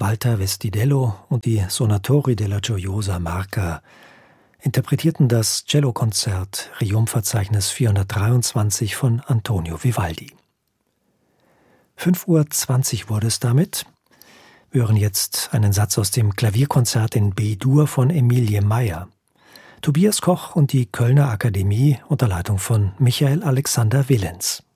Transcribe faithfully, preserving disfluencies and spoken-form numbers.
Walter Vestidello und die Sonatori della Gioiosa Marca interpretierten das Cellokonzert Requiem-Verzeichnis vierhundertdreiundzwanzig von Antonio Vivaldi. fünf Uhr zwanzig wurde es damit. Wir hören jetzt einen Satz aus dem Klavierkonzert in B-Dur von Emilie Meyer. Tobias Koch und die Kölner Akademie unter Leitung von Michael Alexander Willens.